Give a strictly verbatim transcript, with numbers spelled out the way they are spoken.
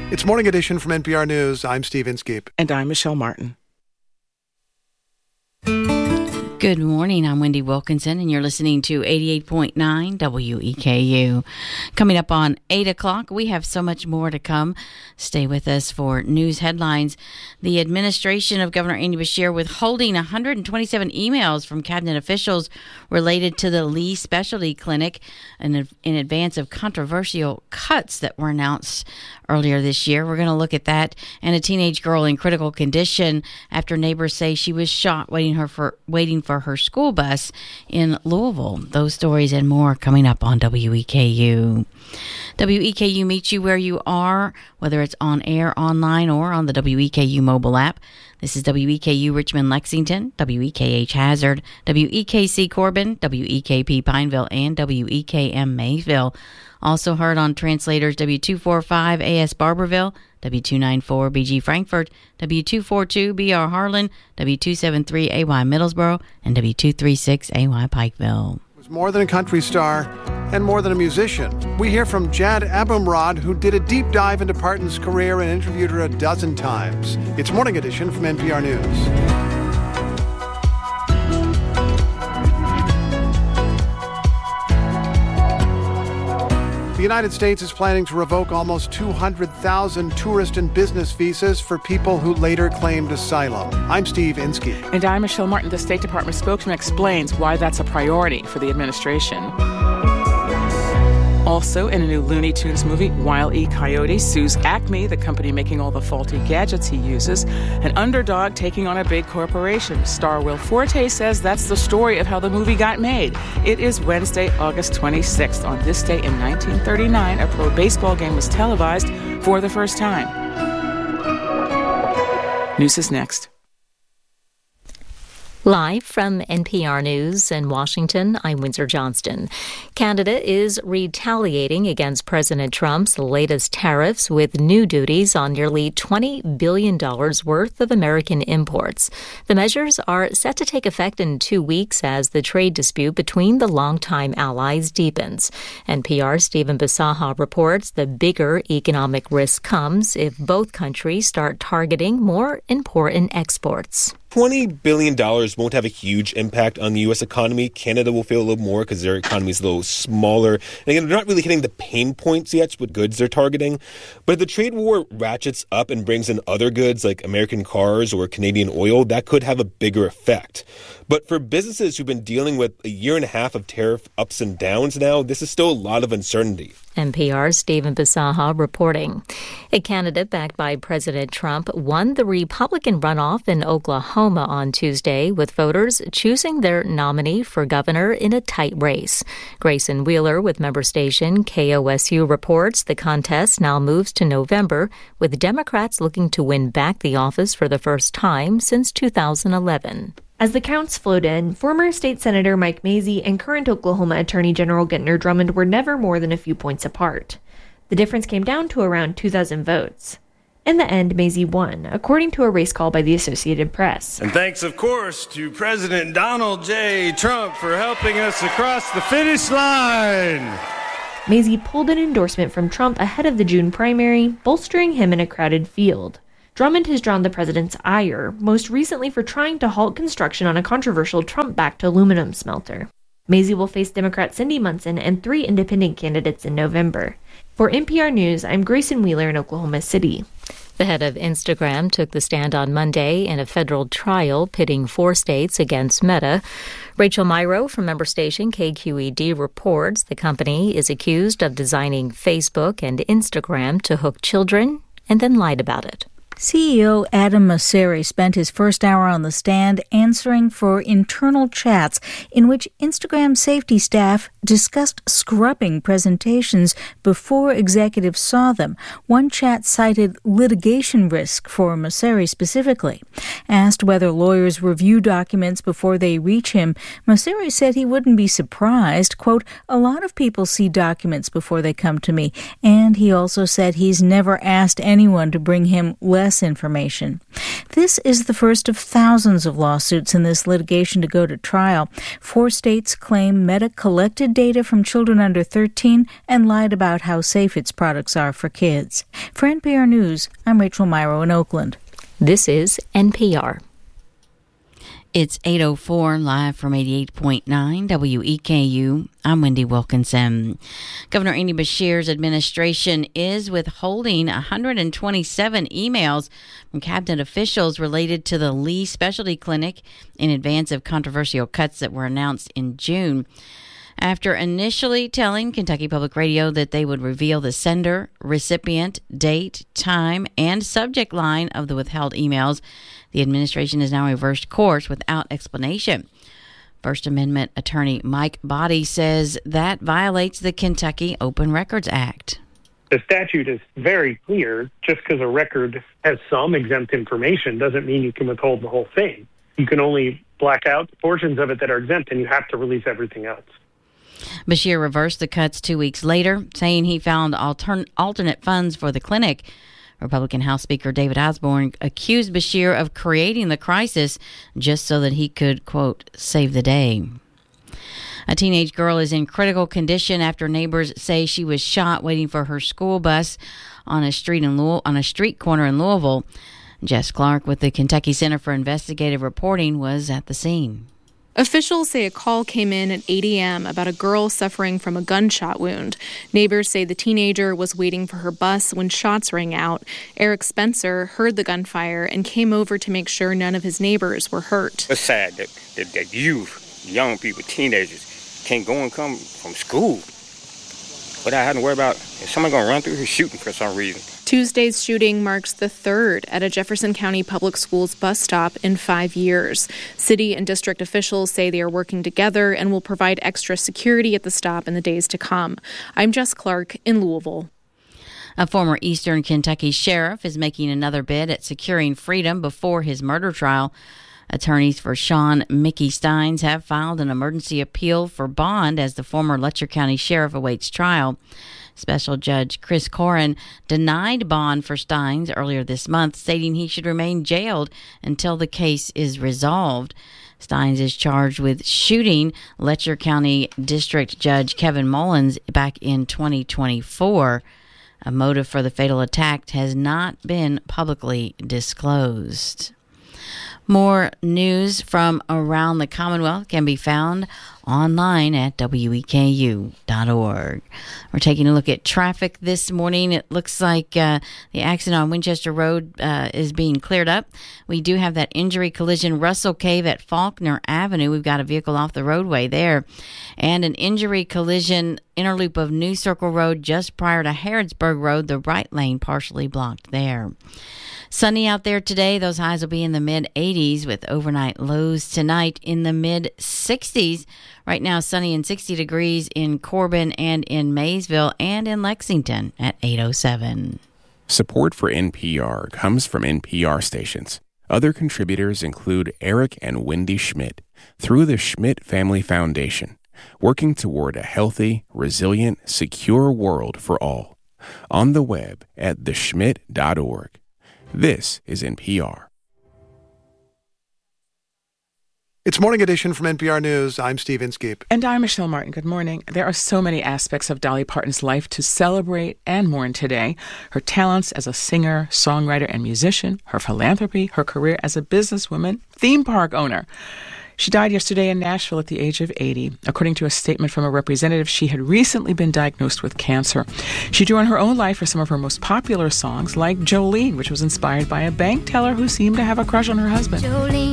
It's Morning Edition from N P R News. I'm Steve Inskeep. And I'm Michelle Martin. Good morning. I'm Wendy Wilkinson, and you're listening to eighty-eight point nine W E K U. Coming up on eight o'clock, we have so much more to come. Stay with us for news headlines. The administration of Governor Andy Beshear withholding one hundred twenty-seven emails from cabinet officials related to the Lee Specialty Clinic in, in advance of controversial cuts that were announced earlier this year. We're going to look at that, and a teenage girl in critical condition after neighbors say she was shot waiting her for waiting for her school bus in Louisville. Those stories and more coming up on W E K U. W E K U meets you where you are, whether it's on air, online, or on the W E K U mobile app. This is W E K U Richmond, Lexington, W E K H Hazard, W E K C Corbin, W E K P Pineville, and W E K M Maysville. Also heard on translators W two forty-five A S Barberville, W two ninety-four B G Frankfort, W two forty-two B R Harlan, W two seventy-three A Y Middlesboro, and W two thirty-six A Y Pikeville. Was more than a country star and more than a musician. We hear from Jad Abumrad, who did a deep dive into Parton's career and interviewed her a dozen times. It's Morning Edition from N P R News. The United States is planning to revoke almost two hundred thousand tourist and business visas for people who later claimed asylum. I'm Steve Inskeep. And I'm Michelle Martin. The State Department spokesman explains why that's a priority for the administration. Also, in a new Looney Tunes movie, Wile E. Coyote sues Acme, the company making all the faulty gadgets he uses, an underdog taking on a big corporation. Star Will Forte says that's the story of how the movie got made. It is Wednesday, August twenty-sixth. On this day in nineteen thirty-nine, a pro baseball game was televised for the first time. News is next. Live from N P R News in Washington, I'm Windsor Johnston. Canada is retaliating against President Trump's latest tariffs with new duties on nearly twenty billion dollars worth of American imports. The measures are set to take effect in two weeks as the trade dispute between the longtime allies deepens. N P R's Stephen Bisaha reports the bigger economic risk comes if both countries start targeting more important exports. twenty billion dollars won't have a huge impact on the U S economy. Canada will feel a little more because their economy is a little smaller. And again, they're not really hitting the pain points yet with goods they're targeting. But if the trade war ratchets up and brings in other goods like American cars or Canadian oil, that could have a bigger effect. But for businesses who've been dealing with a year and a half of tariff ups and downs now, this is still a lot of uncertainty. N P R's Stephen Bisaha reporting. A candidate backed by President Trump won the Republican runoff in Oklahoma on Tuesday, with voters choosing their nominee for governor in a tight race. Grayson Wheeler with member station K O S U reports the contest now moves to November, with Democrats looking to win back the office for the first time since two thousand eleven. As the counts flowed in, former State Senator Mike Mazzei and current Oklahoma Attorney General Gentner Drummond were never more than a few points apart. The difference came down to around two thousand votes. In the end, Mazzei won, according to a race call by the Associated Press. And thanks, of course, to President Donald J. Trump for helping us across the finish line. Mazzei pulled an endorsement from Trump ahead of the June primary, bolstering him in a crowded field. Drummond has drawn the president's ire, most recently for trying to halt construction on a controversial Trump-backed aluminum smelter. Mazzei will face Democrat Cindy Munson and three independent candidates in November. For N P R News, I'm Grayson Wheeler in Oklahoma City. The head of Instagram took the stand on Monday in a federal trial pitting four states against Meta. Rachel Myrow from member station K Q E D reports the company is accused of designing Facebook and Instagram to hook children and then lied about it. C E O Adam Mosseri spent his first hour on the stand answering for internal chats in which Instagram safety staff discussed scrubbing presentations before executives saw them. One chat cited litigation risk for Mosseri specifically. Asked whether lawyers review documents before they reach him, Mosseri said he wouldn't be surprised. Quote, a lot of people see documents before they come to me. And he also said he's never asked anyone to bring him less address information. This is the first of thousands of lawsuits in this litigation to go to trial. Four states claim Meta collected data from children under thirteen and lied about how safe its products are for kids. For N P R News, I'm Rachel Myrow in Oakland. This is N P R. It's eight oh four, live from eighty-eight point nine W E K U. I'm Wendy Wilkinson. Governor Andy Beshear's administration is withholding one hundred twenty-seven emails from cabinet officials related to the Lee Specialty Clinic in advance of controversial cuts that were announced in June. After initially telling Kentucky Public Radio that they would reveal the sender, recipient, date, time, and subject line of the withheld emails, the administration has now reversed course without explanation. First Amendment attorney Mike Body says that violates the Kentucky Open Records Act. The statute is very clear. Just because a record has some exempt information doesn't mean you can withhold the whole thing. You can only black out portions of it that are exempt, and you have to release everything else. Beshear reversed the cuts two weeks later, saying he found altern- alternate funds for the clinic. Republican House Speaker David Osborne accused Beshear of creating the crisis just so that he could, quote, save the day. A teenage girl is in critical condition after neighbors say she was shot waiting for her school bus on a street in Louis- on a street corner in Louisville. Jess Clark with the Kentucky Center for Investigative Reporting was at the scene. Officials say a call came in at eight a.m. about a girl suffering from a gunshot wound. Neighbors say the teenager was waiting for her bus when shots rang out. Eric Spencer heard the gunfire and came over to make sure none of his neighbors were hurt. It's sad that, that, that youth, young people, teenagers, can't go and come from school without having to worry about if somebody going to run through here shooting for some reason. Tuesday's shooting marks the third at a Jefferson County Public Schools bus stop in five years. City and district officials say they are working together and will provide extra security at the stop in the days to come. I'm Jess Clark in Louisville. A former Eastern Kentucky sheriff is making another bid at securing freedom before his murder trial. Attorneys for Sean Mickey Steins have filed an emergency appeal for bond as the former Letcher County sheriff awaits trial. Special Judge Chris Corrin denied bond for Steins earlier this month, stating he should remain jailed until the case is resolved. Steins is charged with shooting Letcher County District Judge Kevin Mullins back in twenty twenty-four. A motive for the fatal attack has not been publicly disclosed. More news from around the Commonwealth can be found online at W E K U dot org. We're taking a look at traffic this morning. It looks like uh, the accident on Winchester Road uh, is being cleared up. We do have that injury collision Russell Cave at Faulkner Avenue. We've got a vehicle off the roadway there. And an injury collision inner loop of New Circle Road just prior to Harrodsburg Road. The right lane partially blocked there. Sunny out there today. Those highs will be in the mid eighties with overnight lows tonight in the mid sixties. Right now, sunny and sixty degrees in Corbin and in Maysville and in Lexington at eight oh seven. Support for N P R comes from N P R stations. Other contributors include Eric and Wendy Schmidt through the Schmidt Family Foundation, working toward a healthy, resilient, secure world for all. On the web at the schmidt dot org. This is N P R. It's Morning Edition from N P R News. I'm Steve Inskeep. And I'm Michelle Martin. Good morning. There are so many aspects of Dolly Parton's life to celebrate and mourn today. Her talents as a singer, songwriter, and musician, her philanthropy, her career as a businesswoman, theme park owner. She died yesterday in Nashville at the age of eighty. According to a statement from a representative, she had recently been diagnosed with cancer. She drew on her own life for some of her most popular songs, like Jolene, which was inspired by a bank teller who seemed to have a crush on her husband. Jolene.